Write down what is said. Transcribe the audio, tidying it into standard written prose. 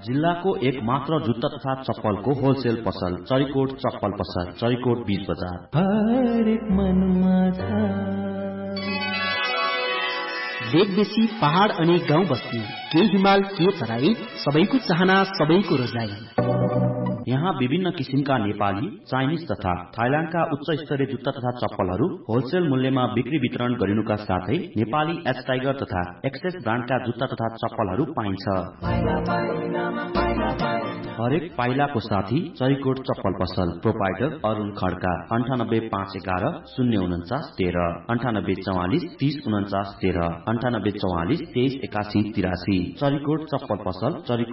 जिल्लाको एक मात्र जुत्ता तथा चप्पलको होलसेल पसल चरिकोट चप्पल पसल चरिकोट बीच बजार। हरेक मनमा छ वेग बेसी पहाड अनि गाउँ बस्ती, के हिमाल के तराई, सबैको चाहना सबैको रोजाई। यहाँ विभिन्न किसिमका नेपाली, चाइनिज तथा थाइल्याण्डका उच्च स्तरीय जुत्ता तथा चप्पलहरू होलसेल मूल्यमा बिक्री वितरण गरिनुका साथै नेपाली एच टाइगर तथा एक्सेस ब्रान्डका जुत्ता तथा चप्पलहरू पाइन्छ। हरेक पाइलाको साथी चरिकोट चप्पल पसल प्रोपाइटर अरुण खड्का 985111 049 13 9844 3049 13 9844 2381 83। चरिकोट चप्पल पसल चरिकोट